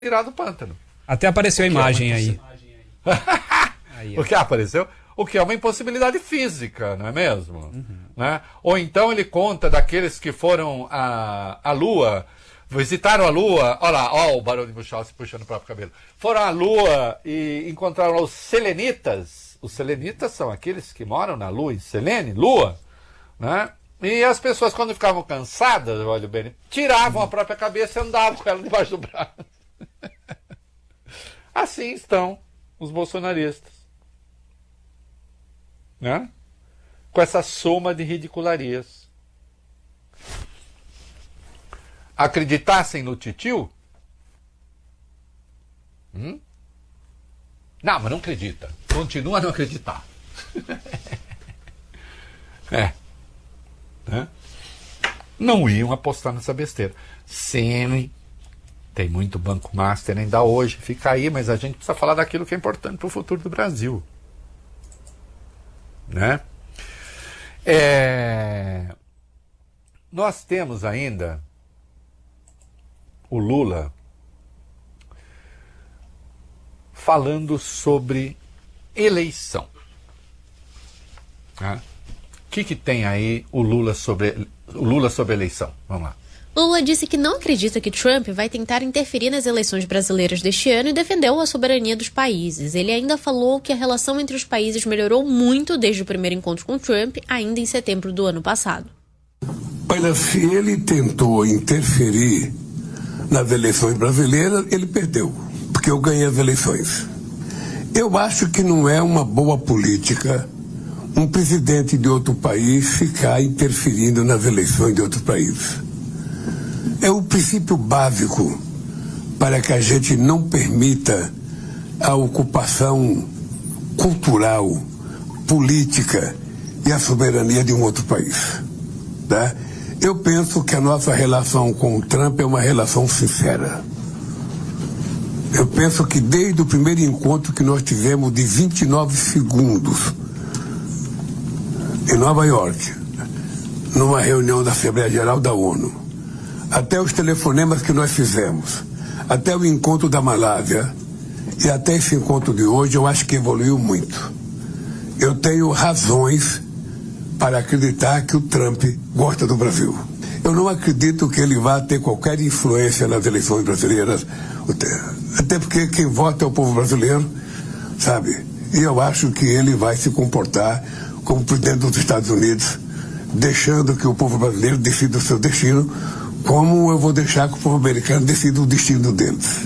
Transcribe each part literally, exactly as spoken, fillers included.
tirar do pântano. Até apareceu a imagem é aí. aí o que apareceu? O que é uma impossibilidade física, não é mesmo? Uhum. Né? Ou então ele conta daqueles que foram à, à Lua, visitaram a Lua, olha lá, ó o Barão de Munchausen puxando o próprio cabelo. Foram à Lua e encontraram os selenitas. Os selenitas são aqueles que moram na Lua, em Selene, Lua, né? E as pessoas, quando ficavam cansadas, olha bem, tiravam a própria cabeça e andavam com ela debaixo do braço. Assim estão os bolsonaristas, né? Com essa soma de ridicularias. Acreditassem no titio? Hum? Não, mas não acredita. Continua a não acreditar. é. Né? Não iam apostar nessa besteira. Sim, tem muito Banco Master ainda hoje, fica aí, mas a gente precisa falar daquilo que é importante para o futuro do Brasil. Né? É... Nós temos ainda o Lula falando sobre eleição. Né? O que, que tem aí o Lula sobre o Lula sobre eleição? Vamos lá. Lula disse que não acredita que Trump vai tentar interferir nas eleições brasileiras deste ano e defendeu a soberania dos países. Ele ainda falou que a relação entre os países melhorou muito desde o primeiro encontro com Trump, ainda em setembro do ano passado. Olha, se ele tentou interferir nas eleições brasileiras, ele perdeu, porque eu ganhei as eleições. Eu acho que não é uma boa política um presidente de outro país ficar interferindo nas eleições de outros países. É o princípio básico para que a gente não permita a ocupação cultural, política e a soberania de um outro país. Tá? Eu penso que a nossa relação com o Trump é uma relação sincera. Eu penso que desde o primeiro encontro que nós tivemos de vinte e nove segundos em Nova York, numa reunião da Assembleia Geral da ONU, até os telefonemas que nós fizemos, até o encontro da Malásia e até esse encontro de hoje, eu acho que evoluiu muito. Eu tenho razões para acreditar que o Trump gosta do Brasil. Eu não acredito que ele vá ter qualquer influência nas eleições brasileiras, até porque quem vota é o povo brasileiro, sabe? E eu acho que ele vai se comportar como presidente dos Estados Unidos, deixando que o povo brasileiro decida o seu destino, como eu vou deixar que o povo americano decida o destino deles.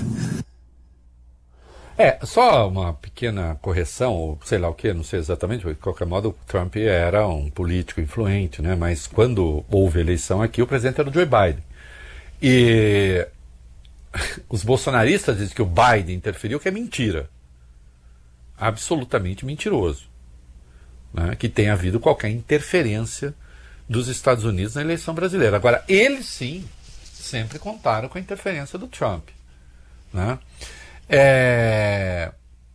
É, só uma pequena correção, ou sei lá o que, não sei exatamente, de qualquer modo o Trump era um político influente, né? Mas quando houve eleição aqui, o presidente era o Joe Biden. E os bolsonaristas dizem que o Biden interferiu, que é mentira. Absolutamente mentiroso. Né? Que tenha havido qualquer interferência dos Estados Unidos na eleição brasileira. Agora, eles sim, sempre contaram com a interferência do Trump. Né? É...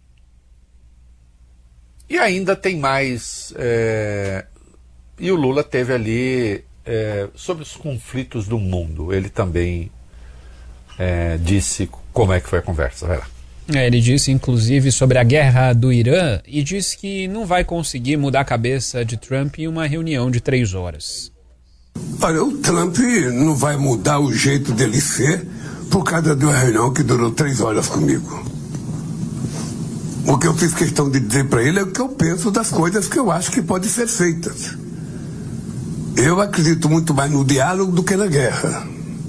E ainda tem mais... É... E o Lula teve ali, é... sobre os conflitos do mundo, ele também é... disse como é que foi a conversa. Vai lá. É, ele disse, inclusive, sobre a guerra do Irã e disse que não vai conseguir mudar a cabeça de Trump em uma reunião de três horas. Olha, o Trump não vai mudar o jeito dele ser por causa de uma reunião que durou três horas comigo. O que eu fiz questão de dizer para ele é o que eu penso das coisas que eu acho que podem ser feitas. Eu acredito muito mais no diálogo do que na guerra.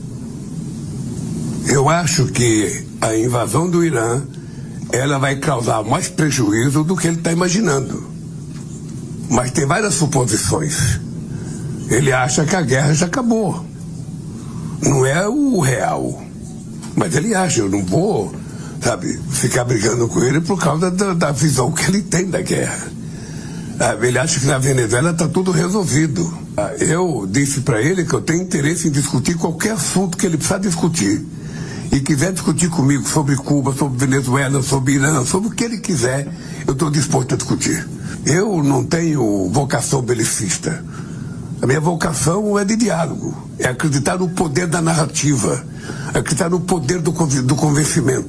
Eu acho que a invasão do Irã, ela vai causar mais prejuízo do que ele está imaginando. Mas tem várias suposições. Ele acha que a guerra já acabou. Não é o real. Mas ele acha, eu não vou, sabe, ficar brigando com ele por causa da, da visão que ele tem da guerra. Ele acha que na Venezuela está tudo resolvido. Eu disse para ele que eu tenho interesse em discutir qualquer assunto que ele precisa discutir. E quiser discutir comigo sobre Cuba, sobre Venezuela, sobre Irã, sobre o que ele quiser, eu estou disposto a discutir. Eu não tenho vocação belicista. A minha vocação é de diálogo, é acreditar no poder da narrativa, acreditar no poder do, do convencimento.